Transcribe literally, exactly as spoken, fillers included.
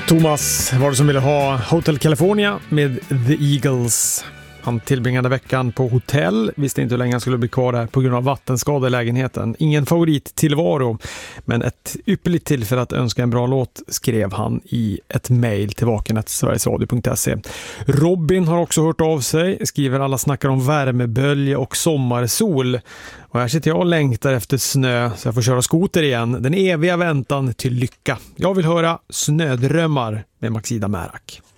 Thomas var det som ville ha Hotel California med The Eagles. Han tillbringade veckan på hotell, visste inte hur länge han skulle bli kvar där på grund av vattenskada i lägenheten. Ingen favorit tillvaro, men ett ypperligt tillfälle att önska en bra låt, skrev han i ett mejl till vaken at sverigesradio punkt se. Robin har också hört av sig, skriver: alla snackar om värmebölja och sommarsol. Och här sitter jag och längtar efter snö så jag får köra skoter igen. Den eviga väntan till lycka. Jag vill höra Snödrömmar med Maxida Märak.